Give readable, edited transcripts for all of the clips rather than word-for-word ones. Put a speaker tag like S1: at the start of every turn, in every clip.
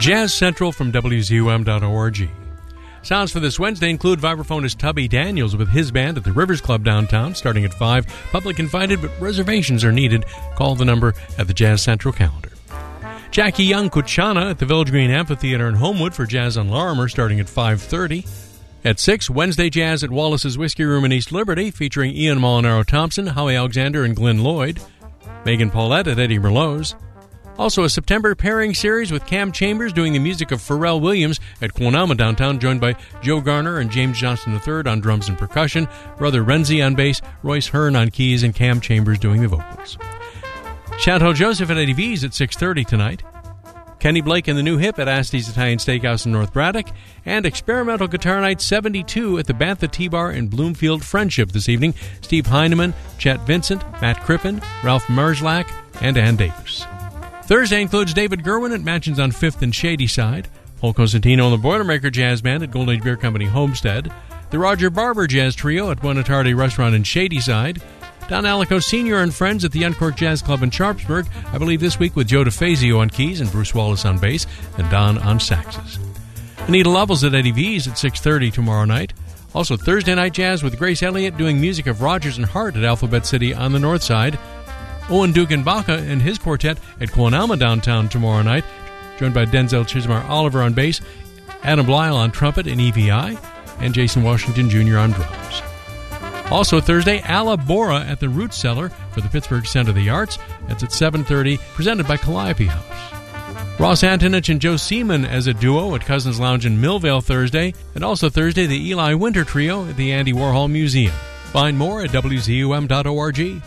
S1: Jazz Central from WZUM.org. Sounds for this Wednesday include vibraphonist Tubby Daniels with his band at the Rivers Club downtown, starting at 5. Public invited, but reservations are needed. Call the number at the Jazz Central calendar. Jackie Young Kuchana at the Village Green Amphitheater in Homewood for Jazz on Larimer, starting at 5:30. At 6, Wednesday Jazz at Wallace's Whiskey Room in East Liberty, featuring Ian Molinaro Thompson, Howie Alexander, and Glenn Lloyd. Megan Paulette at Eddie Merlot's. Also a September pairing series with Cam Chambers doing the music of Pharrell Williams at Quonama downtown, joined by Joe Garner and James Johnson III on drums and percussion, Brother Renzi on bass, Royce Hearn on keys, and Cam Chambers doing the vocals. Chantal Joseph at Eddie V's at 6:30 tonight. Kenny Blake and the New Hip at Asti's Italian Steakhouse in North Braddock, and Experimental Guitar Night 72 at the Bantha T-Bar in Bloomfield Friendship this evening. Steve Heineman, Chet Vincent, Matt Crippen, Ralph Merzlach, and Ann Davis. Thursday includes David Gerwin at Mansions on 5th and Shadyside, Paul Cosentino and the Boilermaker Jazz Band at Golden Age Beer Company Homestead, the Roger Barber Jazz Trio at Buonatardi Restaurant in Shadyside, Don Alico Sr. and Friends at the Uncorked Jazz Club in Sharpsburg, I believe this week with Joe DeFazio on keys and Bruce Wallace on bass and Don on saxes. Anita Lovells at Eddie V's at 6:30 tomorrow night. Also Thursday night jazz with Grace Elliott doing music of Rogers and Hart at Alphabet City on the north side. Owen Dugan-Baca and his quartet at Quonama downtown tomorrow night, joined by Denzel Chismar Oliver on bass, Adam Blyle on trumpet and EVI, and Jason Washington Jr. on drums. Also Thursday, Alla Bora at the Root Cellar for the Pittsburgh Center of the Arts. That's at 7:30, presented by Calliope House. Ross Antonich and Joe Seaman as a duo at Cousins Lounge in Millvale Thursday, and also Thursday, the Eli Winter Trio at the Andy Warhol Museum. Find more at WZUM.org.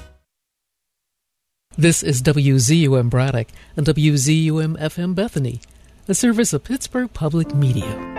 S2: This is WZUM Braddock and WZUM FM Bethany, a service of Pittsburgh Public Media.